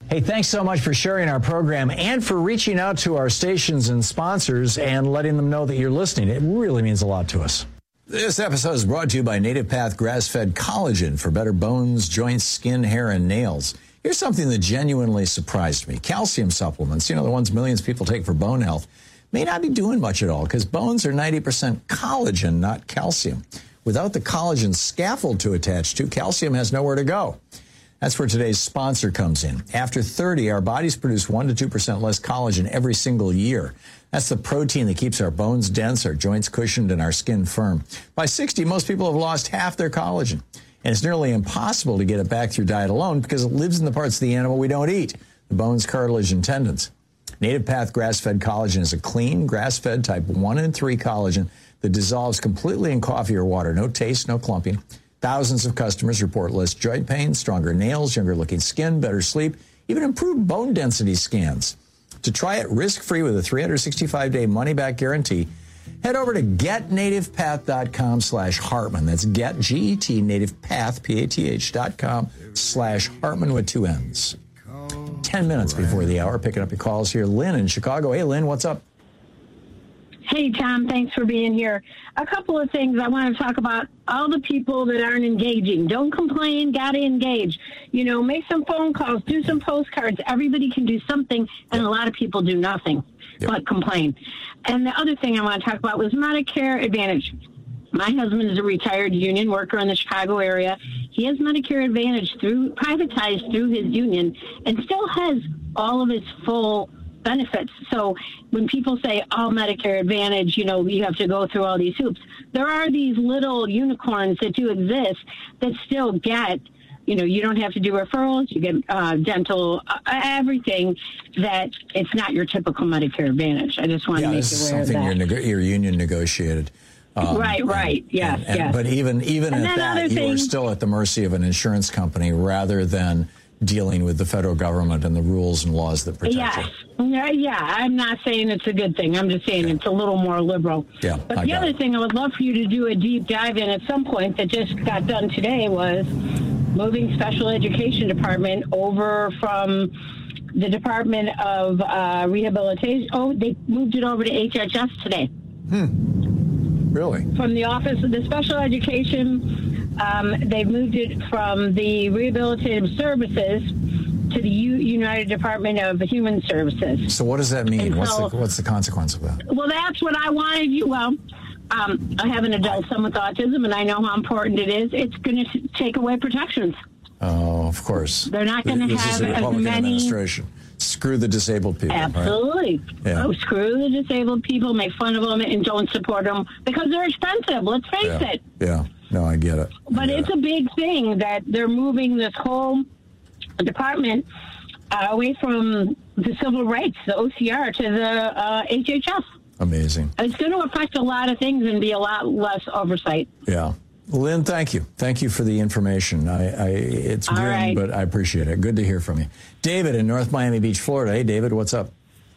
Hey, thanks so much for sharing our program and for reaching out to our stations and sponsors and letting them know that you're listening. It really means a lot to us. This episode is brought to you by Native Path Grass-Fed Collagen for better bones, joints, skin, hair, and nails. Here's something that genuinely surprised me. Calcium supplements, the ones millions of people take for bone health, may not be doing much at all because bones are 90% collagen, not calcium. Without the collagen scaffold to attach to, calcium has nowhere to go. That's where today's sponsor comes in. After 30, our bodies produce 1% to 2% less collagen every single year. That's the protein that keeps our bones dense, our joints cushioned, and our skin firm. By 60, most people have lost half their collagen. And it's nearly impossible to get it back through diet alone because it lives in the parts of the animal we don't eat, the bones, cartilage, and tendons. Native Path Grass-Fed Collagen is a clean, grass-fed type 1 and 3 collagen that dissolves completely in coffee or water. No taste, no clumping. Thousands of customers report less joint pain, stronger nails, younger-looking skin, better sleep, even improved bone density scans. To try it risk-free with a 365-day money-back guarantee, head over to getnativepath.com/Hartman. That's get, G-E-T, nativepath, P-A-T-H.com/Hartman with 2 N's. 10 minutes before the hour, picking up your calls here. Lynn in Chicago. Hey, Lynn, what's up? Hey, Tom, thanks for being here. A couple of things I want to talk about. All the people that aren't engaging. Don't complain, got to engage. Make some phone calls, do some postcards. Everybody can do something, and a lot of people do nothing but complain. And the other thing I want to talk about was Medicare Advantage. My husband is a retired union worker in the Chicago area. He has Medicare Advantage privatized through his union and still has all of his full benefits. So when people say, Medicare Advantage, you have to go through all these hoops, there are these little unicorns that do exist that still get, you don't have to do referrals, you get dental, everything, that it's not your typical Medicare Advantage. I just want to make you aware of that. Something your union negotiated. Right. Yes. But even at that, you are still at the mercy of an insurance company rather than dealing with the federal government and the rules and laws that protect you. Yeah, I'm not saying it's a good thing. I'm just saying it's a little more liberal. Yeah, but the other thing I would love for you to do a deep dive in at some point that just got done today was moving special education department over from the Department of Rehabilitation. Oh, they moved it over to HHS today. Really? From the Office of the Special Education, they've moved it from the Rehabilitative Services to the United Department of Human Services. So what does that mean? What's the consequence of that? Well, that's what I wanted you. Well, I have an adult son with autism, and I know how important it is. It's going to take away protections. Oh, of course. They're not going to have as many. Administration. Screw the disabled people. Absolutely. Right? Yeah. Oh, screw the disabled people, make fun of them, and don't support them because they're expensive. Let's face it. Yeah. No, I get it. But it's a big thing that they're moving this whole department away from the civil rights, the OCR, to the HHS. Amazing. It's going to affect a lot of things and be a lot less oversight. Yeah. Lynn, thank you. Thank you for the information. It's grim, but I appreciate it. Good to hear from you. David in North Miami Beach, Florida. Hey, David, what's up?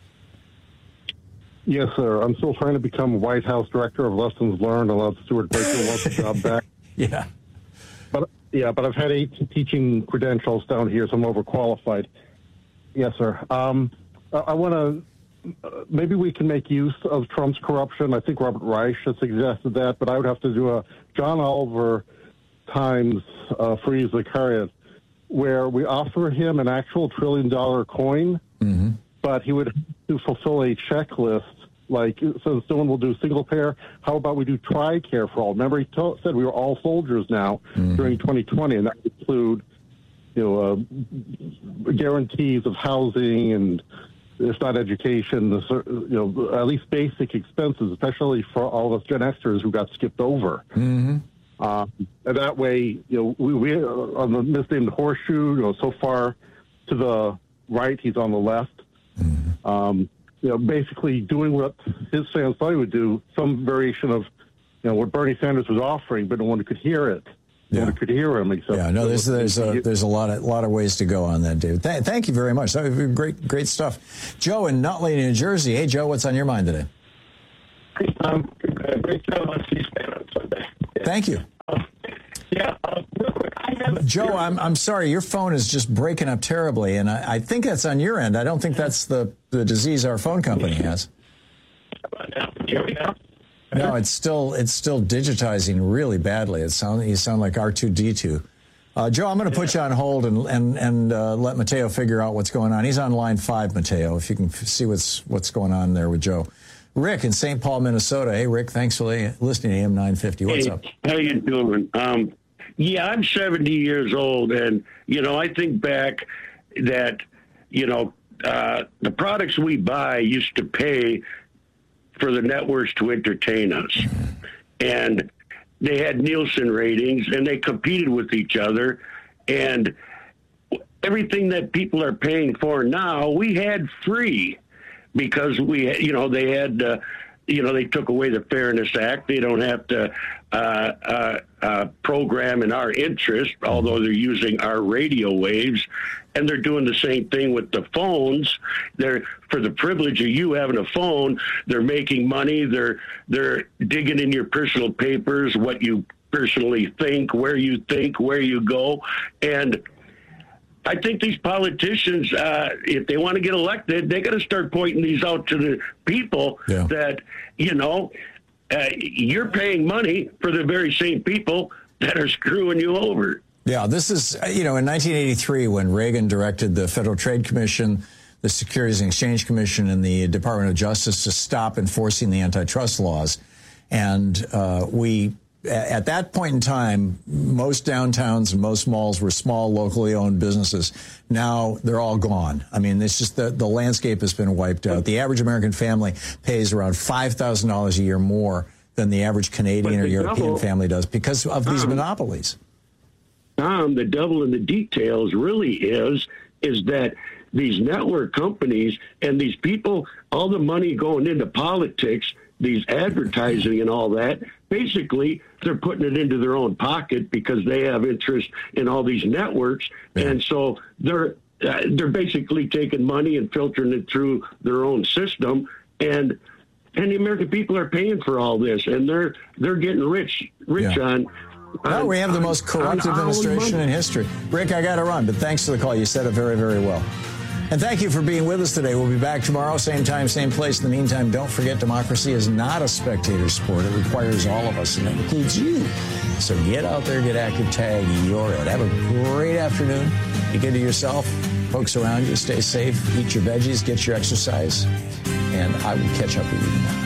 Yes, sir. I'm still trying to become White House Director of Lessons Learned. I love Stuart Baker wants the job back. Yeah. But I've had 8 teaching credentials down here, so I'm overqualified. Yes, sir. I want to, maybe we can make use of Trump's corruption. I think Robert Reich has suggested that, but I would have to do a John Oliver times Free Zacharias, where we offer him an actual $1 trillion coin, but he would have to fulfill a checklist. Like, since no one will do single payer, how about we do TRICARE for all? Remember, he said we were all soldiers now during 2020, and that would include, guarantees of housing and, if not education, at least basic expenses, especially for all of us Gen Xers who got skipped over. And that way, we on the misnamed horseshoe, so far to the right, he's on the left. Basically doing what his fans thought he would do, some variation of, what Bernie Sanders was offering, but no one could hear it. No one could hear him. Except there's a lot of ways to go on that, David. Thank you very much. That was great stuff. Joe in Nutley, New Jersey. Hey, Joe, what's on your mind today? Great job on C-SPAN on Sunday. Thank you. Real quick, I Joe, I'm sorry, your phone is just breaking up terribly, and I think that's on your end. I don't think that's the disease our phone company has. No, it's still digitizing really badly. You sound like R2D2. Joe, I'm going to put you on hold and let Mateo figure out what's going on. He's on line 5, Mateo, if you can see what's going on there with Joe. Rick in St. Paul, Minnesota. Hey, Rick, thanks for listening to AM 950. What's up? How you doing? Yeah, I'm 70 years old, and, I think back that, the products we buy used to pay for the networks to entertain us. And they had Nielsen ratings, and they competed with each other. And everything that people are paying for now, we had free because they took away the Fairness Act. They don't have to program in our interest, although they're using our radio waves. And they're doing the same thing with the phones. They're, for the privilege of you having a phone, they're making money. They're digging in your personal papers, what you personally think, where you go. And I think these politicians, if they want to get elected, they got to start pointing these out to the people that, you're paying money for the very same people that are screwing you over. Yeah, this is, in 1983, when Reagan directed the Federal Trade Commission, the Securities and Exchange Commission, and the Department of Justice to stop enforcing the antitrust laws. And at that point in time, most downtowns and most malls were small, locally owned businesses. Now they're all gone. I mean, it's just the landscape has been wiped out. The average American family pays around $5,000 a year more than the average Canadian or European family does because of these monopolies. Tom, the devil in the details really is that these network companies and these people, all the money going into politics, these advertising and all that, basically they're putting it into their own pocket because they have interest in all these networks. Yeah. And so they're basically taking money and filtering it through their own system. And the American people are paying for all this, and they're getting rich on. Well, we have the most corrupt administration in history. Rick, I got to run, but thanks for the call. You said it very, very well. And thank you for being with us today. We'll be back tomorrow, same time, same place. In the meantime, don't forget democracy is not a spectator sport. It requires all of us, and that includes you. So get out there, get active, tag, you're it. Have a great afternoon. Be good to yourself, folks around you. Stay safe, eat your veggies, get your exercise, and I will catch up with you tomorrow.